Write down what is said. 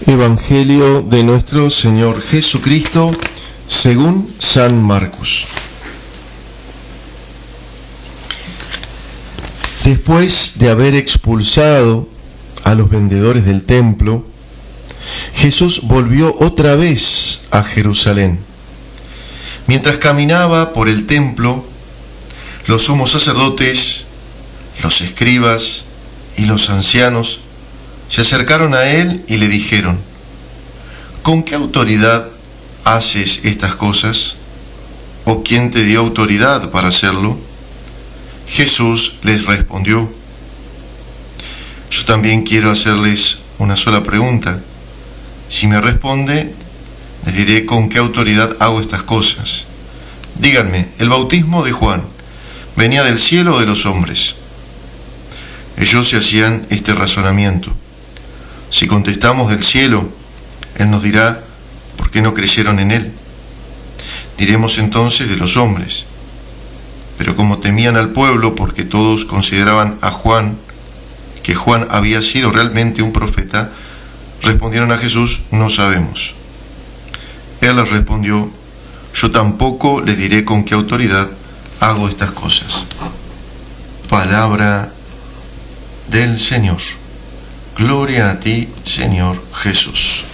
Evangelio de nuestro Señor Jesucristo según San Marcos. Después de haber expulsado a los vendedores del templo, Jesús volvió otra vez a Jerusalén. Mientras caminaba por el templo, los sumos sacerdotes, los escribas y los ancianos se acercaron a él y le dijeron: ¿con qué autoridad haces estas cosas? ¿O quién te dio autoridad para hacerlo? Jesús les respondió: yo también quiero hacerles una sola pregunta. Si me responde, les diré con qué autoridad hago estas cosas. Díganme, ¿el bautismo de Juan venía del cielo o de los hombres? Ellos se hacían este razonamiento. Si contestamos del cielo, Él nos dirá: ¿por qué no creyeron en Él? Diremos entonces de los hombres. Pero como temían al pueblo, porque todos consideraban a Juan, que Juan había sido realmente un profeta, respondieron a Jesús: no sabemos. Él les respondió: yo tampoco les diré con qué autoridad hago estas cosas. Palabra del Señor. Gloria a ti, Señor Jesús.